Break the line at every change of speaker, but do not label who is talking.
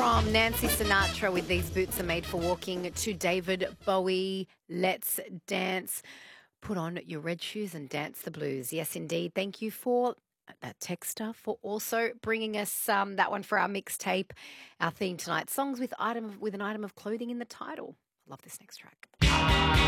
From Nancy Sinatra with These Boots Are Made for Walking to David Bowie, Let's Dance. Put on your red shoes and dance the blues. Yes, indeed. Thank you for that texter for also bringing us that one for our mixtape. Our theme tonight, songs with an item of clothing in the title. I love this next track.